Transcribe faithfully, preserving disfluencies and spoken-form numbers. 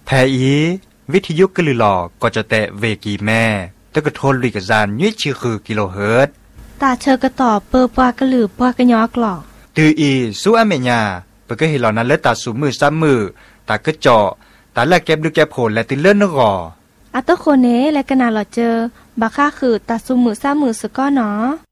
แทอีวิทยุกลือหลอก็จะแตะเวกีแม่แต่ก็โทนลุยกะจานยุ้ยชื่อคือกิโลเฮิรตซ์ตาเชอกระต่อเปอปากระหลือปากระยอกหลอกตืออีสู้อเมญาเปก็เห็นเหล่านั้นและตาสูมือซ้ำมือตากระเจาะตาแลกแก็บดูแก็บโผลและติเลื่อนนกออัตโคเนและกนาหลอเจอบักค่าคือตาสูมือซ้ำมือสก้อเนาะ